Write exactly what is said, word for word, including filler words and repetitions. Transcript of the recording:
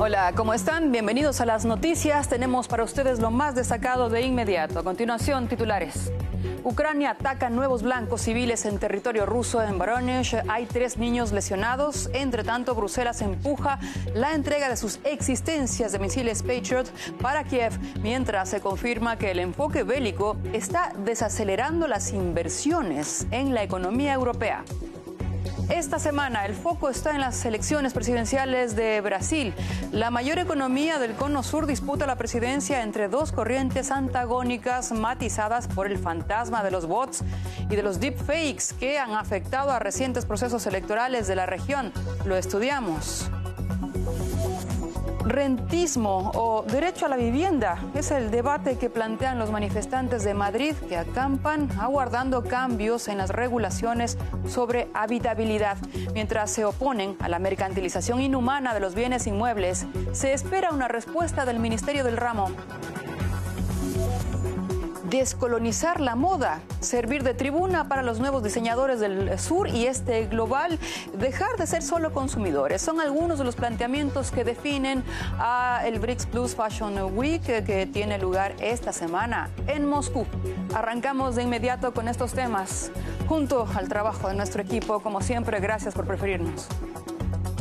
Hola, ¿cómo están? Bienvenidos a las noticias. Tenemos para ustedes lo más destacado de inmediato. A continuación, titulares. Ucrania ataca nuevos blancos civiles en territorio ruso en Voronezh. Hay tres niños lesionados. Entre tanto, Bruselas empuja la entrega de sus existencias de misiles Patriot para Kiev, mientras se confirma que el enfoque bélico está desacelerando las inversiones en la economía europea. Esta semana el foco está en las elecciones presidenciales de Brasil. La mayor economía del Cono Sur disputa la presidencia entre dos corrientes antagónicas matizadas por el fantasma de los bots y de los deepfakes que han afectado a recientes procesos electorales de la región. Lo estudiamos. Rentismo o derecho a la vivienda es el debate que plantean los manifestantes de Madrid, que acampan aguardando cambios en las regulaciones sobre habitabilidad. Mientras se oponen a la mercantilización inhumana de los bienes inmuebles, se espera una respuesta del Ministerio del Ramo. Descolonizar la moda, servir de tribuna para los nuevos diseñadores del sur y este global, dejar de ser solo consumidores. Son algunos de los planteamientos que definen a el BRICS Plus Fashion Week que tiene lugar esta semana en Moscú. Arrancamos de inmediato con estos temas, junto al trabajo de nuestro equipo. Como siempre, gracias por preferirnos.